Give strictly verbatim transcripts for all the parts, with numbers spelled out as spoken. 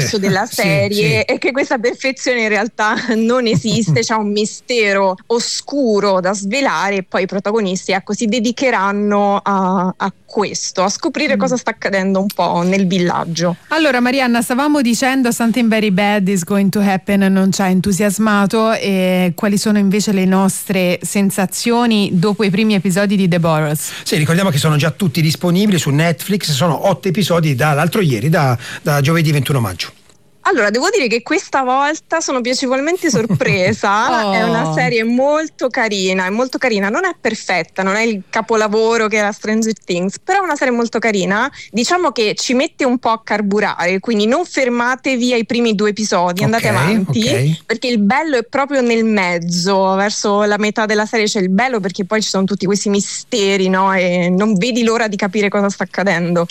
grosso della serie sì, sì. è che questa perfezione in realtà non esiste, c'è un mistero oscuro da svelare e poi i protagonisti ecco si dedicheranno a, a questo, a scoprire mm. cosa sta accadendo un po' nel villaggio. Allora Marianna, stavamo dicendo Something Very Bad is Going to Happen non ci ha entusiasmato, e quali sono invece le nostre sensazioni dopo i primi episodi di The Boroughs? Sì, ricordiamo che sono già tutti disponibili su Netflix, sono otto episodi dall'altro ieri, da, da giovedì ventuno maggio. Allora, devo dire che questa volta sono piacevolmente sorpresa, oh. È una serie molto carina, è molto carina, non è perfetta, non è il capolavoro che era Stranger Things, però è una serie molto carina, diciamo che ci mette un po' a carburare, quindi non fermatevi ai primi due episodi, andate okay, avanti, okay. Perché il bello è proprio nel mezzo, verso la metà della serie c'è il bello, perché poi ci sono tutti questi misteri, no? E non vedi l'ora di capire cosa sta accadendo,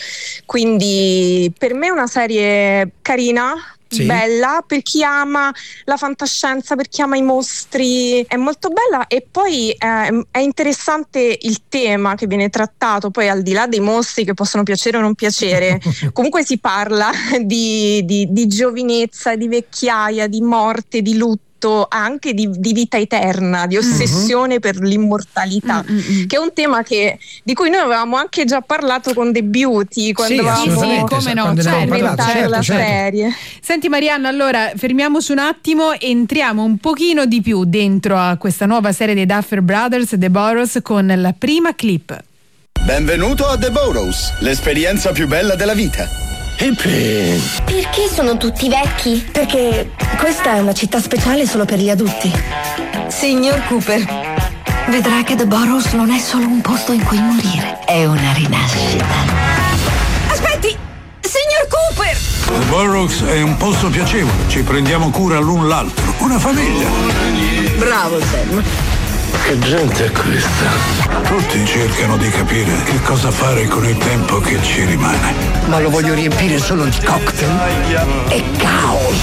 quindi per me è una serie carina, sì. Bella per chi ama la fantascienza, per chi ama i mostri, è molto bella e poi eh, è interessante il tema che viene trattato, poi al di là dei mostri che possono piacere o non piacere comunque si parla di, di, di giovinezza, di vecchiaia, di morte, di lutto, anche di, di vita eterna, di ossessione mm-hmm. per l'immortalità, mm-hmm. che è un tema che, di cui noi avevamo anche già parlato con The Beauty quando sì, avevamo come no, cioè, inventare certo, la certo. serie. Senti Marianna, allora fermiamoci un attimo e entriamo un pochino di più dentro a questa nuova serie dei Duffer Brothers, The Boroughs, con la prima clip. Benvenuto a The Boroughs, l'esperienza più bella della vita. Hippie. Perché sono tutti vecchi? Perché questa è una città speciale solo per gli adulti. Signor Cooper, vedrà che The Boroughs non è solo un posto in cui morire, è una rinascita. Aspetti! Signor Cooper! The Boroughs è un posto piacevole, ci prendiamo cura l'un l'altro, una famiglia. Bravo Sam. Che gente è questa? Tutti cercano di capire che cosa fare con il tempo che ci rimane. Ma lo voglio riempire solo di cocktail e caos.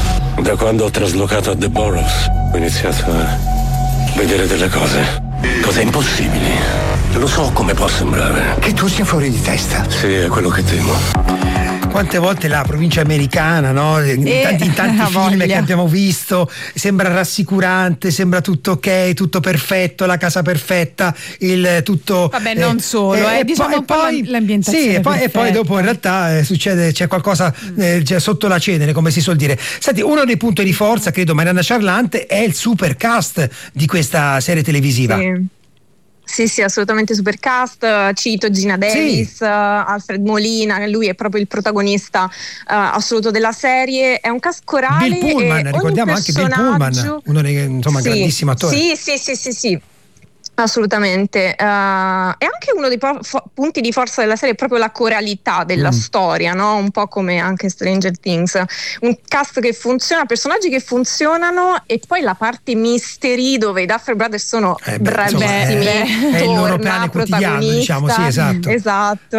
Da quando ho traslocato a The Boroughs ho iniziato a vedere delle cose, cose impossibili. Lo so come può sembrare. Che tu sia fuori di testa. Sì, è quello che temo. Quante volte la provincia americana, no? In Eh, tanti, in tanti film voglia. che abbiamo visto, sembra rassicurante, sembra tutto ok, tutto perfetto, la casa perfetta, il tutto. Vabbè, non solo, eh, diciamo un po' poi, l'ambientazione. Sì, e poi, e poi perfetta. dopo in realtà eh, succede, c'è qualcosa eh, c'è sotto la cenere, come si suol dire. Senti, uno dei punti di forza, credo, Marianna Ciarlante, è il super cast di questa serie televisiva. Sì. Sì, sì, assolutamente supercast. Cito Gina Davis, sì. uh, Alfred Molina, lui è proprio il protagonista uh, assoluto della serie. È un cast corale. Bill Pullman, e ricordiamo anche Bill Pullman, uno dei, insomma, sì, grandissimo attore. Sì, sì, sì, sì, sì. Assolutamente, uh, e anche uno dei po- fo- punti di forza della serie è proprio la coralità della mm. storia, no? Un po' come anche Stranger Things, un cast che funziona, personaggi che funzionano e poi la parte mystery dove i Duffer Brothers sono eh beh, bravissimi, insomma, è, è il loro pane quotidiano, diciamo, sì, esatto, esatto.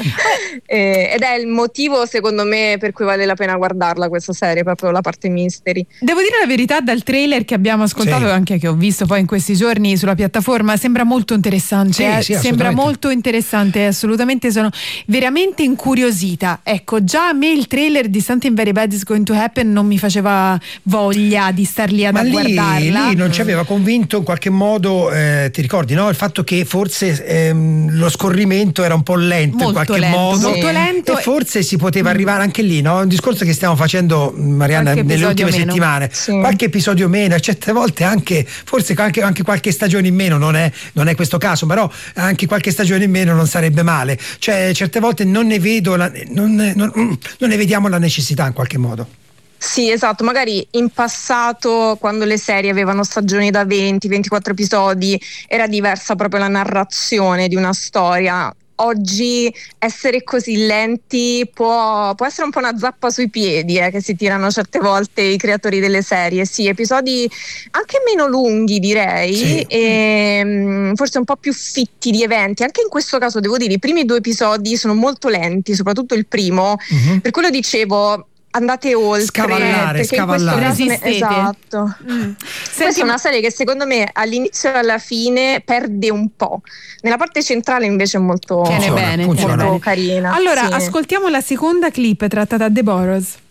eh, ed è il motivo secondo me per cui vale la pena guardarla questa serie, proprio la parte mystery. Devo dire la verità, dal trailer che abbiamo ascoltato, sì. anche che ho visto poi in questi giorni sulla piattaforma, ma sembra molto interessante, sì, eh? sì, sembra molto interessante, assolutamente, sono veramente incuriosita. Ecco, già a me il trailer di Something Very Bad is Going to Happen non mi faceva voglia di star lì ad ma lì, guardarla. lì non ci aveva convinto in qualche modo, eh, ti ricordi, no? Il fatto che forse ehm, lo scorrimento era un po' lento, molto in qualche lento, modo, molto lento, e forse si poteva arrivare anche lì, no? Un discorso che stiamo facendo, Marianna, qualche nelle ultime meno. settimane, sì. qualche episodio meno, certe volte anche forse anche, anche qualche stagione in meno, non è, non è questo caso, però anche qualche stagione in meno non sarebbe male, cioè certe volte non ne vedo la, non, non, non ne vediamo la necessità in qualche modo. Sì, esatto, magari in passato quando le serie avevano stagioni da venti ventiquattro episodi era diversa proprio la narrazione di una storia. Oggi essere così lenti può, può essere un po' una zappa sui piedi eh, che si tirano certe volte i creatori delle serie. Sì, episodi anche meno lunghi direi, sì. e um, forse un po' più fitti di eventi. Anche in questo caso devo dire i primi due episodi sono molto lenti, soprattutto il primo, uh-huh. per quello dicevo andate oltre, scavallare, perché scavallare. in questo caso ne- esatto. Mm. Questa è una serie che secondo me all'inizio e alla fine perde un po'. Nella parte centrale invece è molto, Tiene bene, molto bene. carina. Allora, sì. ascoltiamo la seconda clip tratta da The Boroughs.